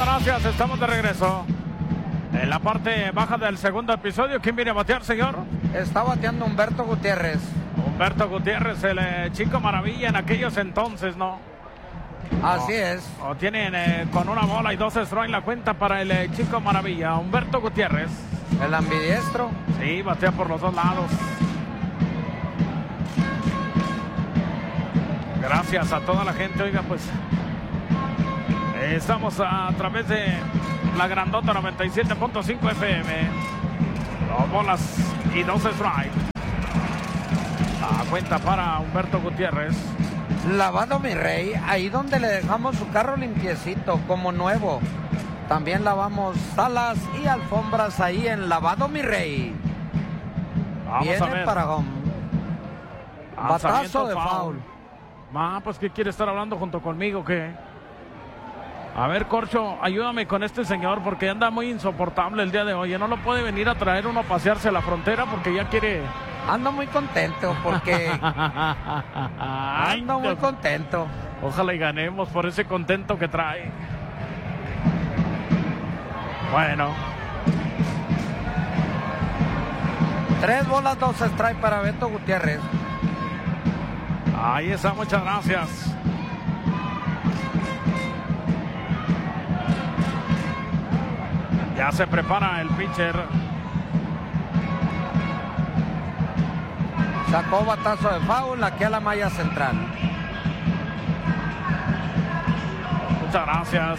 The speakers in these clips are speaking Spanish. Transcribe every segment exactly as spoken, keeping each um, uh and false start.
gracias. Estamos de regreso. En la parte baja del segundo episodio, ¿quién viene a batear, señor? Está bateando Humberto Gutiérrez. Humberto Gutiérrez, el eh, chico maravilla en aquellos entonces, ¿no? Así o, es. O tienen eh, con una bola y dos strikes la cuenta para el eh, chico maravilla, Humberto Gutiérrez. El ambidiestro. Sí, batea por los dos lados. Gracias a toda la gente, oiga, pues eh, estamos a, a través de la grandota noventa y siete punto cinco F M. Dos bolas y dos strikes. La cuenta para Humberto Gutiérrez. Lavado mi rey, ahí donde le dejamos su carro limpiecito, como nuevo. También lavamos salas y alfombras ahí en Lavado mi rey. Vamos Viene a ver. para home. Batazo de foul. Ah, pues ¿qué quiere estar hablando junto conmigo? ¿Qué? A ver, Corcho, ayúdame con este señor porque anda muy insoportable el día de hoy. No lo puede venir a traer uno a pasearse a la frontera porque ya quiere... Ando muy contento porque... Ando muy contento. Ojalá y ganemos por ese contento que trae. Bueno. Tres bolas, dos strikes para Beto Gutiérrez. Ahí está, muchas gracias. Ya se prepara el pitcher. Sacó batazo de foul aquí a la malla central. Muchas gracias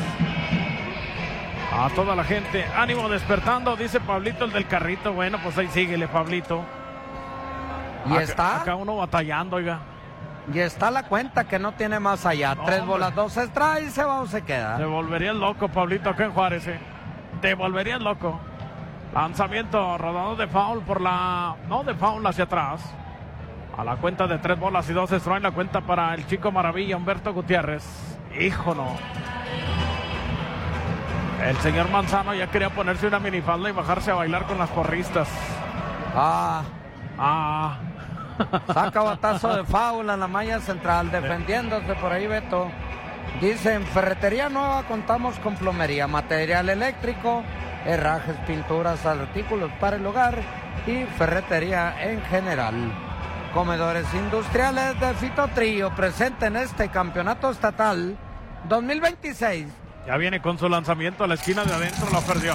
a toda la gente. Ánimo despertando, dice Pablito el del carrito. Bueno, pues ahí síguele, Pablito. Y acá, está. Acá uno batallando, oiga. Y está la cuenta que no tiene más allá. No, Tres hombre. bolas, dos strikes, se va o se queda. Te volverías loco, Pablito, acá en Juárez. ¿eh? Te volverías loco. Lanzamiento rodado de foul por la... No, de foul hacia atrás. A la cuenta de tres bolas y dos strikes. La cuenta para el chico maravilla, Humberto Gutiérrez. Hijo, no. El señor Manzano ya quería ponerse una minifalda y bajarse a bailar con las porristas. Ah, Ah. saca batazo de foul en la malla central, defendiéndose por ahí Beto. Dice, en Ferretería Nueva contamos con plomería, material eléctrico, herrajes, pinturas, artículos para el hogar y ferretería en general. Comedores industriales de Fito Trío, presente en este campeonato estatal dos mil veintiséis. Ya viene con su lanzamiento a la esquina de adentro, lo perdió.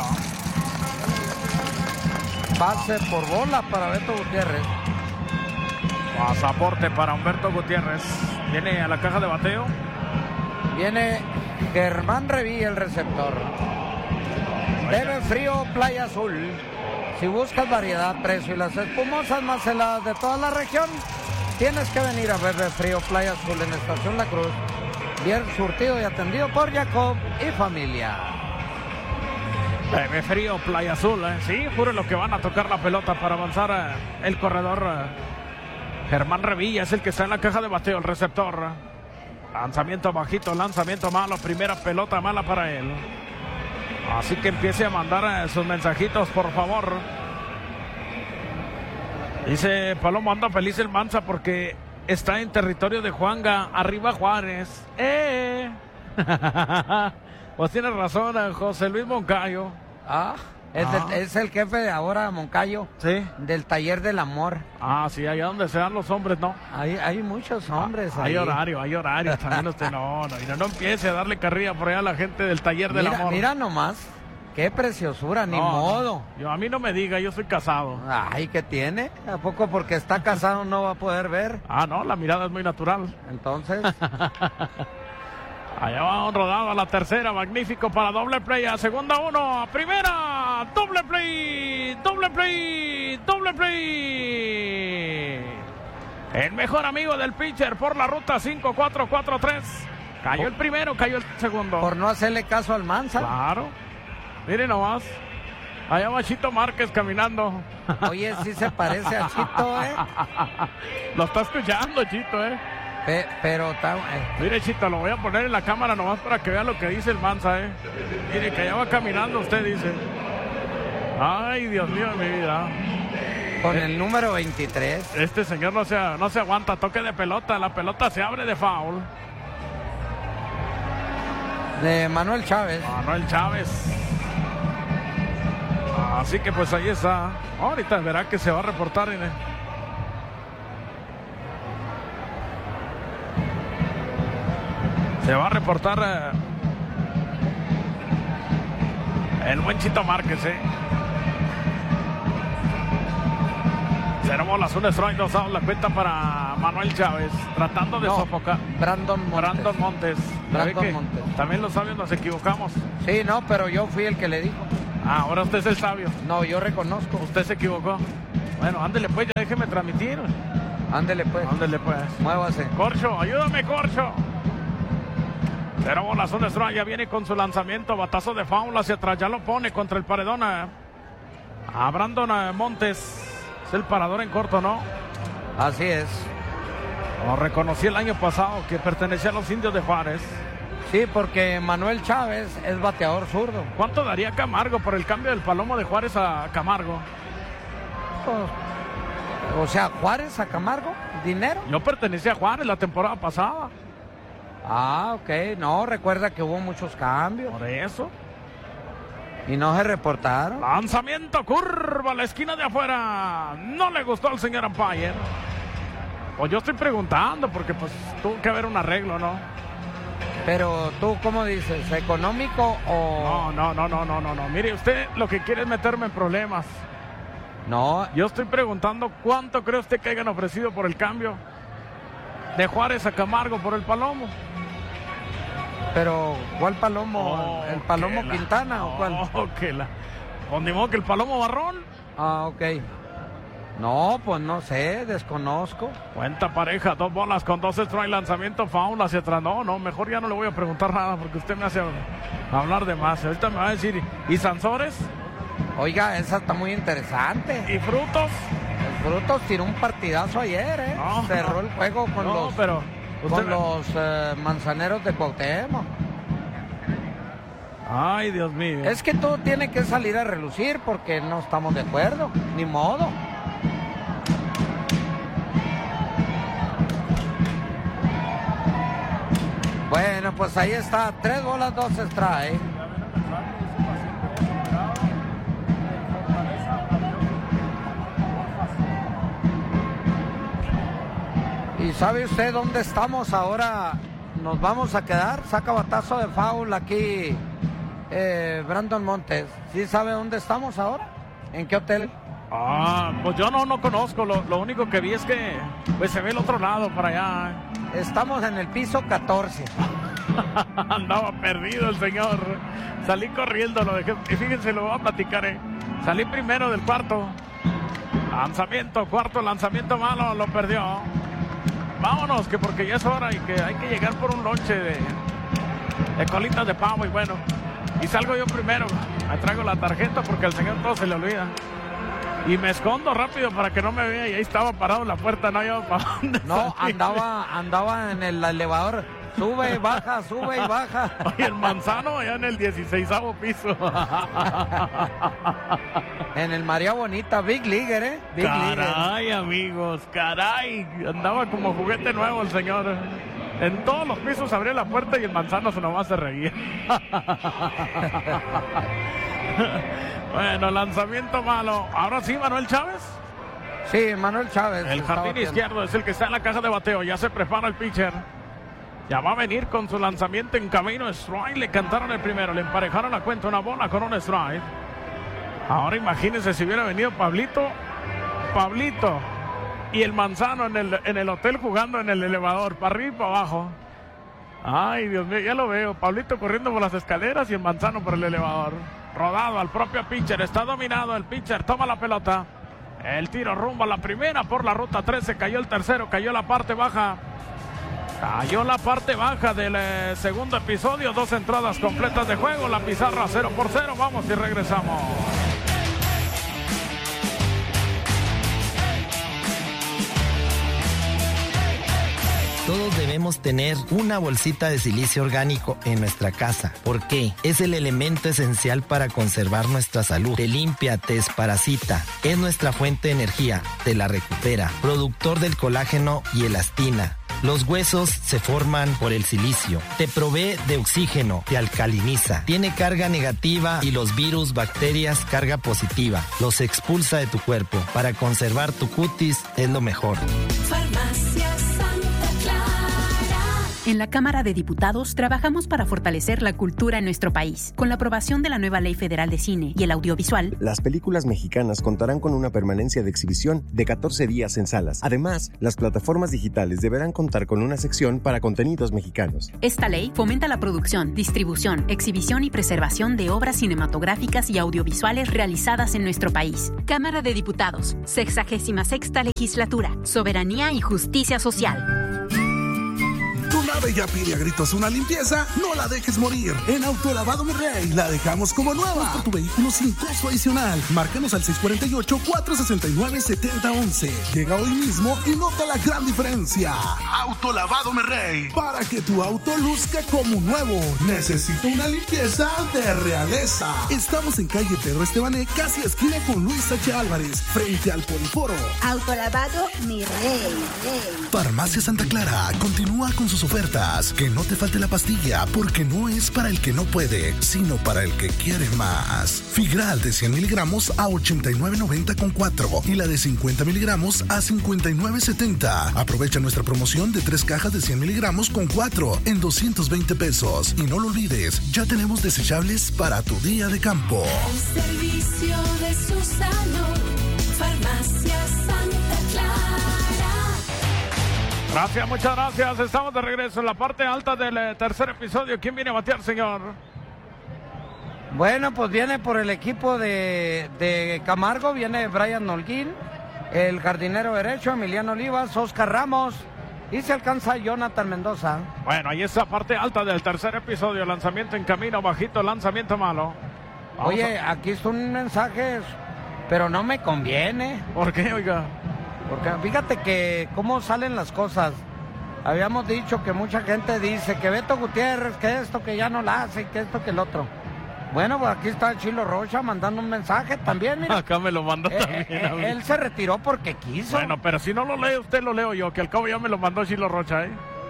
Pase por bola para Beto Gutiérrez. Pasaporte para Humberto Gutiérrez. Viene a la caja de bateo. Viene Germán Revilla, el receptor. Bebe frío, Playa Azul. Si buscas variedad, precio y las espumosas más heladas de toda la región, tienes que venir a Bebe frío, Playa Azul en Estación La Cruz. Bien surtido y atendido por Jacob y familia. Bebe frío, Playa Azul. ¿eh? Sí, juro lo que van a tocar la pelota para avanzar eh, el corredor. Eh, Germán Revilla es el que está en la caja de bateo, el receptor. Lanzamiento bajito, lanzamiento malo, primera pelota mala para él. Así que empiece a mandar eh, sus mensajitos, por favor. Dice Palomo, anda feliz el Manza porque está en territorio de Juanga, arriba Juárez. ¡Eh! Pues tienes razón, eh, José Luis Moncayo. Ah, es, Ah. de- es el jefe de ahora, Moncayo, Sí. del taller del amor. Ah, sí, allá donde se dan los hombres, ¿no? Hay, hay muchos hombres Hay ahí. horario, hay horario. También usted no, no, y no, no empiece a darle carrilla por allá a la gente del taller del Mira, amor. mira nomás, qué preciosura, ni No, modo. no. Yo, a mí no me diga, yo soy casado. Ay, ¿qué tiene? ¿A poco porque está casado no va a poder ver? Ah, no, la mirada es muy natural. Entonces, Allá va un rodado a la tercera, magnífico para doble play, a segunda uno, a primera, doble play, doble play, doble play. El mejor amigo del pitcher por la ruta cinco cuatro cuatro tres. Cayó el primero, cayó el segundo. por no hacerle caso al Manza. Claro. Miren nomás. Allá va Chito Márquez caminando. Oye, sí se parece a Chito, ¿eh? Lo está escuchando, Chito, ¿eh? Pe- pero, ta- eh, Mire, Chito, lo voy a poner en la cámara nomás para que vea lo que dice el Manza, ¿eh? Mire, que allá va caminando usted, dice. Ay, Dios mío de mi vida. con el número veintitrés. Este señor no se, no se aguanta. Toque de pelota. La pelota se abre de foul. De Manuel Chávez. Manuel Chávez. Así que pues ahí está. Ahorita verá que se va a reportar en el... Se va a reportar eh, el buen Chito Márquez, eh. Cero bolas, un strike, dos outs, la cuenta para Manuel Chávez, tratando de No, sofocar. Brandon Montes. Brandon Montes. Brandon Montes. También los sabios nos equivocamos. Sí, no, pero yo fui el que le dijo. Ah, ahora usted es el sabio. No, yo reconozco. Usted se equivocó. Bueno, ándele pues, ya déjeme transmitir. Ándele pues. Ándele pues. Muévase. Corcho, ayúdame, Corcho. Cero bolas, un strike, ya viene con su lanzamiento, batazo de foul hacia atrás, ya lo pone contra el paredón a, a Brandon Montes. Es el parador en corto, ¿no? Así es. Lo reconocí el año pasado que pertenecía a los Indios de Juárez. Sí, porque Manuel Chávez es bateador zurdo. ¿Cuánto daría Camargo por el cambio del Palomo de Juárez a Camargo? O sea, Juárez a Camargo, dinero. Yo pertenecía a Juárez la temporada pasada. Ah, ok. No, recuerda que hubo muchos cambios. Por eso. Y no se reportaron. Lanzamiento, curva a la esquina de afuera. No le gustó al señor umpire. Pues yo estoy preguntando porque pues tuvo que haber un arreglo, ¿no? Pero tú, ¿cómo dices? ¿Económico o...? No, no, no, no, no, no, no. Mire, usted lo que quiere es meterme en problemas. No. Yo estoy preguntando cuánto cree usted que hayan ofrecido por el cambio de Juárez a Camargo por el Palomo. Pero, ¿cuál Palomo? Oh, ¿El Palomo la... Quintana o cuál? Oh, que la... ¿Con ni modo que el Palomo Barrón? Ah, ok. No, pues no sé, desconozco. Cuenta pareja, dos bolas con dos strikes, lanzamiento foul hacia atrás. No, no, mejor ya no le voy a preguntar nada porque usted me hace hablar de más. Ahorita me va a decir, ¿y Sansores? Oiga, esa está muy interesante. ¿Y Frutos? El Frutos tiró un partidazo ayer, ¿eh? No, cerró no. el juego con No, los, pero con me... los eh, manzaneros de Cuauhtémoc. Ay, Dios mío. Es que tú tienes que salir a relucir porque no estamos de acuerdo, ni modo. Bueno, pues ahí está, tres bolas, dos strikes. ¿Y sabe usted dónde estamos ahora? Nos vamos a quedar, saca batazo de foul aquí eh, Brandon Montes. ¿Sí sabe dónde estamos ahora? ¿En qué hotel? Ah, pues yo no, no conozco, lo, lo único que vi es que pues se ve el otro lado para allá. Estamos en el piso catorce. Andaba perdido el señor. Salí corriendo, lo dejé. Y fíjense, lo voy a platicar, eh. Salí primero del cuarto. Lanzamiento, cuarto lanzamiento malo, lo perdió. Vámonos, que porque ya es hora y que hay que llegar por un lonche de, de colitas de pavo y bueno. Y salgo yo primero. Me traigo la tarjeta porque al señor todo se le olvida. Y me escondo rápido para que no me vea y ahí estaba parado en la puerta, no había para dónde No, salir. andaba, andaba en el elevador. Sube y baja, sube y baja. Oye, el Manzano allá en el dieciseisavo piso. En el María Bonita, Big Leaguer, ¿eh? Big Caray, Leaguer. amigos, caray. Andaba como juguete nuevo el señor. En todos los pisos abría la puerta y el Manzano se nomás se reía. Bueno, lanzamiento malo. Ahora sí, Manuel Chávez. Sí, Manuel Chávez. El jardín izquierdo es el que está en la caja de bateo. Ya se prepara el pitcher. Ya va a venir con su lanzamiento en camino. Strike, le cantaron el primero. Le emparejaron la cuenta, una bola con un strike. Ahora imagínense si hubiera venido Pablito. Pablito y el Manzano en el, en el hotel jugando en el elevador. Para arriba y para abajo. Ay, Dios mío, ya lo veo. Pablito corriendo por las escaleras y el Manzano por el elevador. Rodado al propio pitcher. Está dominado el pitcher. Toma la pelota. El tiro rumbo a la primera por la ruta trece. Cayó el tercero. Cayó la parte baja. Cayó la parte baja del eh, segundo episodio. Dos entradas completas de juego. La pizarra cero por cero. Vamos y regresamos. Todos debemos tener una bolsita de silicio orgánico en nuestra casa. ¿Por qué? Es el elemento esencial para conservar nuestra salud. Te limpia, te desparasita. Es nuestra fuente de energía. Te la recupera. Productor del colágeno y elastina. Los huesos se forman por el silicio. Te provee de oxígeno, te alcaliniza. Tiene carga negativa y los virus, bacterias, carga positiva. Los expulsa de tu cuerpo. Para conservar tu cutis es lo mejor. Farmacia Santa Clara. En la Cámara de Diputados trabajamos para fortalecer la cultura en nuestro país. Con la aprobación de la nueva Ley Federal de Cine y el Audiovisual, las películas mexicanas contarán con una permanencia de exhibición de catorce días en salas. Además, las plataformas digitales deberán contar con una sección para contenidos mexicanos. Esta ley fomenta la producción, distribución, exhibición y preservación de obras cinematográficas y audiovisuales realizadas en nuestro país. Cámara de Diputados, sexagésima sexta legislatura, soberanía y justicia social. Tu nave ya pide a gritos una limpieza, no la dejes morir. En Autolavado Mi Rey la dejamos como nueva. Busca tu vehículo sin costo adicional. Márcanos al seis cuatro ocho, cuatro seis nueve, siete cero uno uno. Llega hoy mismo y nota la gran diferencia. Autolavado Mi Rey, para que tu auto luzca como nuevo. Necesito una limpieza de realeza. Estamos en calle Pedro Estebané, casi esquina con Luis H. Álvarez, frente al Poliforo. Autolavado Mi Rey, Rey. Farmacia Santa Clara continúa con sus ofertas. Que no te falte la pastilla, porque no es para el que no puede, sino para el que quiere más. Figral de cien miligramos a ochenta y nueve noventa con cuatro y la de cincuenta miligramos a cincuenta y nueve setenta. Aprovecha nuestra promoción de tres cajas de cien miligramos con cuatro en doscientos veinte pesos. Y no lo olvides, ya tenemos desechables para tu día de campo. El servicio de Susano, Farmacia Santa Clara. Gracias, muchas gracias. Estamos de regreso en la parte alta del eh, tercer episodio. ¿Quién viene a batear, señor? Bueno, pues viene por el equipo de, de Camargo, viene Brian Holguín, el jardinero derecho, Emiliano Olivas, Oscar Ramos, y se alcanza Jonathan Mendoza. Bueno, ahí está la parte alta del tercer episodio. Lanzamiento en camino, bajito, lanzamiento malo. Vamos Oye, a... aquí son mensajes, pero no me conviene. ¿Por qué, oiga? Porque fíjate que cómo salen las cosas. Habíamos dicho que mucha gente dice que Beto Gutiérrez, que esto, que ya no la hace, que esto, que el otro. Bueno, pues aquí está Chilo Rocha mandando un mensaje también, mira. Acá me lo mandó eh, también. Eh, a mí. él se retiró porque quiso. Bueno, pero si no lo lee usted, lo leo yo, que al cabo ya me lo mandó Chilo Rocha, ¿eh?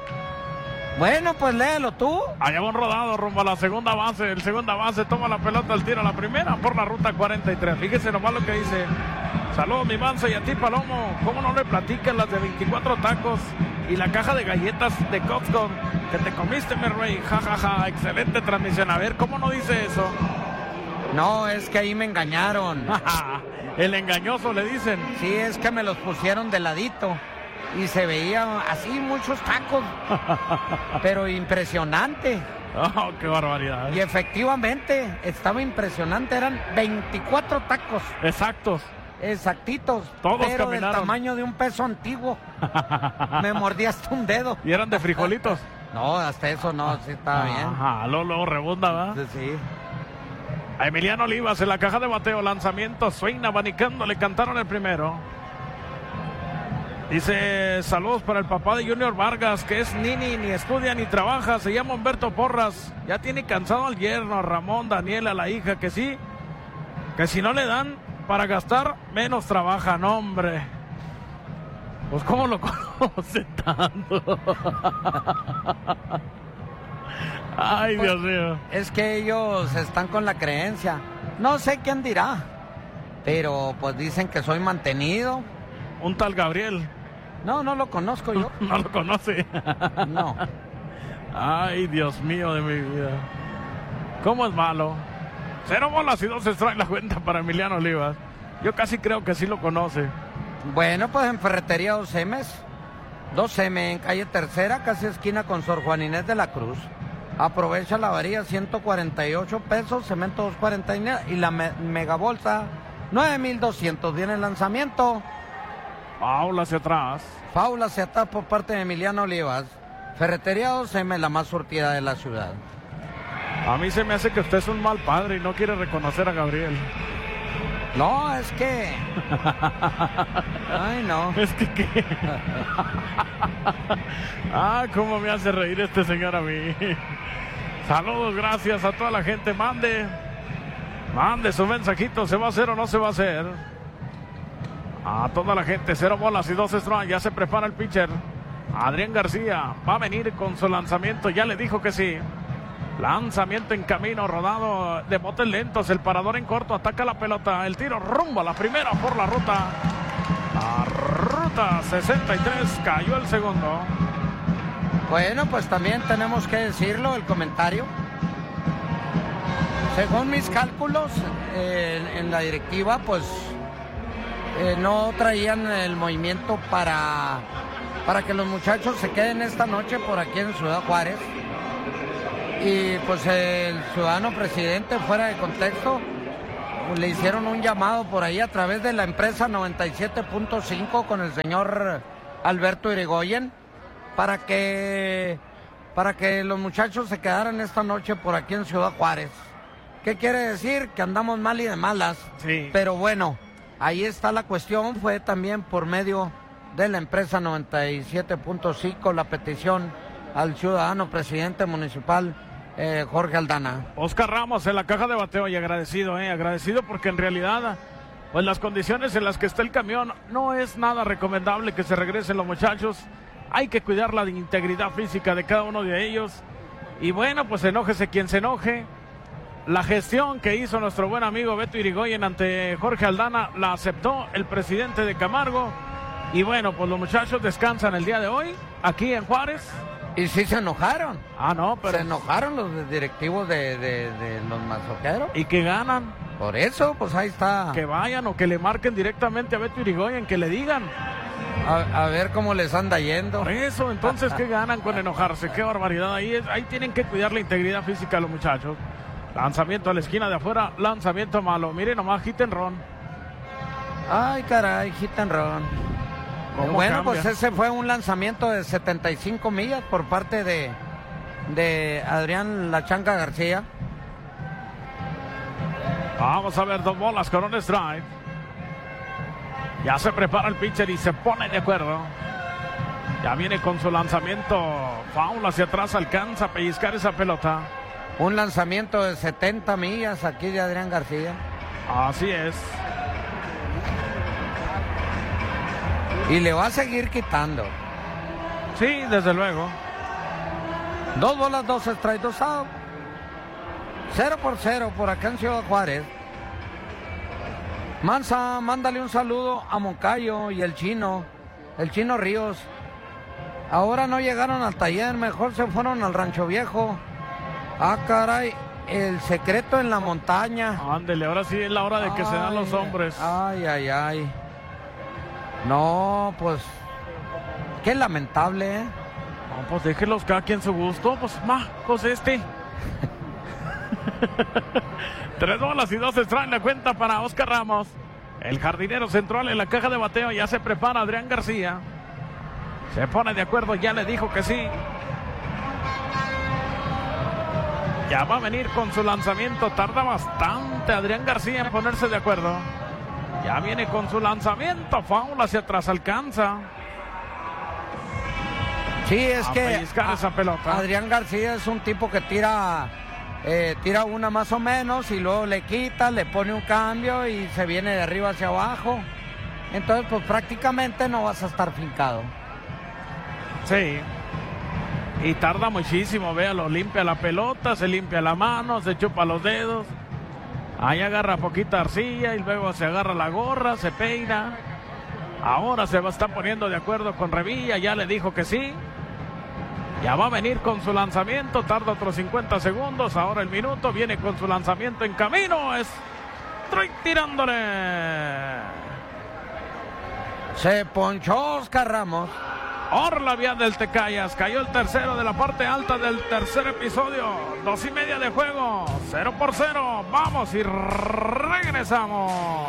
Bueno, pues léelo tú. Allá va un rodado rumbo a la segunda base. El segunda base toma la pelota al tiro a la primera por la ruta cuarenta y tres. Fíjese nomás lo que dice. Saludos, mi Manso, y a ti, Palomo. ¿Cómo no le platican las de veinticuatro tacos y la caja de galletas de Costco que te comiste, mi rey? Ja, ja, ja. Excelente transmisión. A ver, ¿cómo no dice eso? No, es que ahí me engañaron. El engañoso, le dicen. Sí, es que me los pusieron de ladito y se veía así muchos tacos, pero impresionante. Oh, qué barbaridad. Y efectivamente, estaba impresionante, eran veinticuatro tacos. Exactos. Exactitos, todos pero caminaron. Del tamaño de un peso antiguo. Me mordí hasta un dedo. ¿Y eran de frijolitos? No, hasta eso no, sí estaba bien. Ajá, luego rebunda, ¿verdad? Sí, sí. A Emiliano Olivas en la caja de bateo, lanzamiento, swing, abanicando, le cantaron el primero. Dice, saludos para el papá de Junior Vargas, que es nini, ni estudia ni trabaja, se llama Humberto Porras. Ya tiene cansado al yerno, a Ramón, Daniela, la hija, que sí, que si no le dan para gastar, menos trabaja, no, hombre. Pues cómo lo conoce tanto. Ay, Dios mío. Es que ellos están con la creencia. No sé quién dirá, pero pues dicen que soy mantenido. Un tal Gabriel. No, no lo conozco yo. No lo conoce. No. Ay, Dios mío de mi vida. ¿Cómo es malo? Cero bolas y dos strikes la cuenta para Emiliano Olivas. Yo casi creo que sí lo conoce. Bueno, pues en Ferretería dos M's. dos M en calle Tercera, casi esquina con Sor Juan Inés de la Cruz. Aprovecha la varilla, ciento cuarenta y ocho pesos, cemento dos cuarenta y nueve y la me megabolsa, nueve mil doscientos. Viene el lanzamiento. Paula hacia atrás. Paula hacia atrás por parte de Emiliano Olivas. Ferretería dos M, la más surtida de la ciudad. A mí se me hace que usted es un mal padre y no quiere reconocer a Gabriel. No, es que... Ay, no. Es que qué. Ah, cómo me hace reír este señor a mí. Saludos, gracias a toda la gente. Mande. Mande su mensajito. ¿Se va a hacer o no se va a hacer? A toda la gente. Cero bolas y dos strikes. Ya se prepara el pitcher. Adrián García va a venir con su lanzamiento, ya le dijo que sí. Lanzamiento en camino, rodado de botes lentos, el parador en corto, ataca la pelota, el tiro rumbo a la primera por la ruta. La ruta sesenta y tres, cayó el segundo. Bueno, pues también tenemos que decirlo, el comentario. Según mis cálculos, eh, en la directiva, pues eh, no traían el movimiento para, para que los muchachos se queden esta noche por aquí en Ciudad Juárez. Y pues el ciudadano presidente, fuera de contexto, le hicieron un llamado por ahí a través de la empresa noventa y siete punto cinco con el señor Alberto Irigoyen para que, para que los muchachos se quedaran esta noche por aquí en Ciudad Juárez. ¿Qué quiere decir? Que andamos mal y de malas. Sí. Pero bueno, ahí está la cuestión. Fue también por medio de la empresa noventa y siete punto cinco la petición al ciudadano presidente municipal eh, Jorge Aldana. Oscar Ramos en la caja de bateo y agradecido, eh, agradecido porque en realidad, pues las condiciones en las que está el camión no es nada recomendable que se regresen los muchachos. Hay que cuidar la integridad física de cada uno de ellos. Y bueno, pues enójese quien se enoje. La gestión que hizo nuestro buen amigo Beto Irigoyen ante Jorge Aldana la aceptó el presidente de Camargo. Y bueno, pues los muchachos descansan el día de hoy aquí en Juárez. Y sí se enojaron. Ah, no, pero... Se enojaron los directivos de, de, de los mazoqueros. ¿Y que ganan? Por eso, pues ahí está. Que vayan o que le marquen directamente a Beto Irigoyen, que le digan. A, a ver cómo les anda yendo. Por eso, entonces, ¿qué ganan con enojarse? Qué barbaridad. Ahí, es, ahí tienen que cuidar la integridad física de los muchachos. Lanzamiento a la esquina de afuera, lanzamiento malo. Miren nomás, hit and run. Ay, caray, hit and run. Bueno, cambia? Pues ese fue un lanzamiento de setenta y cinco millas por parte de, de Adrián La Chanca García. Vamos a ver, dos bolas con un strike. Ya se prepara el pitcher y se pone de acuerdo. Ya viene con su lanzamiento. Foul hacia atrás, alcanza a pellizcar esa pelota. Un lanzamiento de setenta millas aquí de Adrián García. Así es. Y le va a seguir quitando. Sí, desde luego. Dos bolas, dos strikes, dos out. Cero por cero por acá en Ciudad Juárez. Mansa, mándale un saludo a Moncayo y el Chino. El Chino Ríos. Ahora no llegaron al taller, mejor se fueron al Rancho Viejo. Ah, caray, el secreto en la montaña. Ándele, ahora sí es la hora de que ay, se dan los hombres. Ay, ay, ay. No, pues, qué lamentable, ¿eh? No, pues déjenlos cada quien su gusto. Pues, ma, pues este. Tres bolas y dos extra en la cuenta para Oscar Ramos. El jardinero central en la caja de bateo. Ya se prepara Adrián García. Se pone de acuerdo, ya le dijo que sí. Ya va a venir con su lanzamiento. Tarda bastante Adrián García en ponerse de acuerdo. Ya viene con su lanzamiento. Foul hacia atrás, alcanza. Sí, es a que a, esa pelota. Adrián García es un tipo que tira eh, tira una más o menos y luego le quita, le pone un cambio y se viene de arriba hacia abajo. Entonces, pues prácticamente no vas a estar fincado. Sí. Y tarda muchísimo, véalo, limpia la pelota, se limpia la mano, se chupa los dedos. Ahí agarra poquita arcilla y luego se agarra la gorra, se peina. Ahora se va a estar poniendo de acuerdo con Revilla, ya le dijo que sí. Ya va a venir con su lanzamiento, tarda otros cincuenta segundos, ahora el minuto, viene con su lanzamiento en camino, es strike tirándole. Se ponchó Oscar Ramos. Orla Vial del Tecayas, cayó el tercero de la parte alta del tercer episodio. Dos y media de juego, cero por cero. Vamos y regresamos.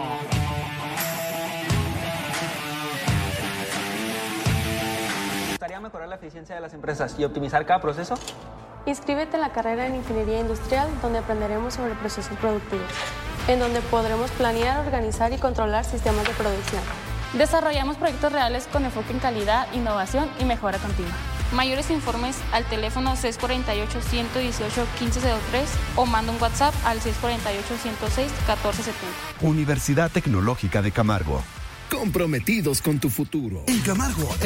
¿Te gustaría mejorar la eficiencia de las empresas y optimizar cada proceso? Inscríbete en la carrera en Ingeniería Industrial, donde aprenderemos sobre procesos productivos, en donde podremos planear, organizar y controlar sistemas de producción. Desarrollamos proyectos reales con enfoque en calidad, innovación y mejora continua. Mayores informes al teléfono seis cuatro ocho, uno uno ocho, uno cinco cero tres o manda un WhatsApp al seis cuatro ocho, uno cero seis, uno cuatro siete cero. Universidad Tecnológica de Camargo. Comprometidos con tu futuro. En Camargo.